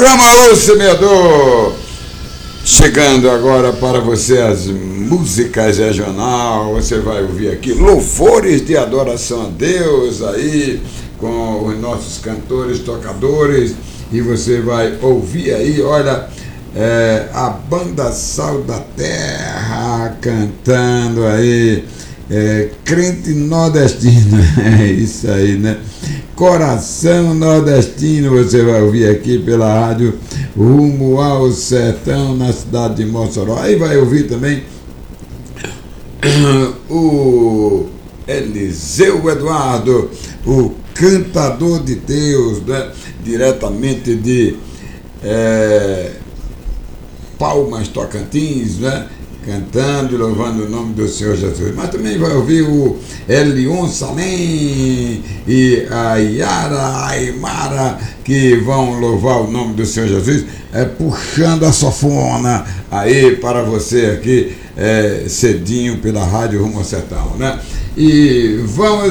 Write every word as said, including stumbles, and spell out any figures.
Programa O Semeador, chegando agora para você as músicas regional. Você vai ouvir aqui louvores de adoração a Deus aí com os nossos cantores, tocadores, e você vai ouvir aí, olha, é, a banda Sal da Terra cantando aí, é, crente nordestino, é isso aí, né? Coração nordestino, você vai ouvir aqui pela rádio Rumo ao Sertão, na cidade de Mossoró. Aí vai ouvir também o Eliseu Eduardo, o cantador de Deus, né? Diretamente de é, Palmas, Tocantins, né? Cantando e louvando o nome do Senhor Jesus. Mas também vai ouvir o Elion Salem e a Yara Aymara, que vão louvar o nome do Senhor Jesus, é, puxando a sanfona aí para você aqui, é, cedinho pela rádio Rumo ao Sertão, né? E vamos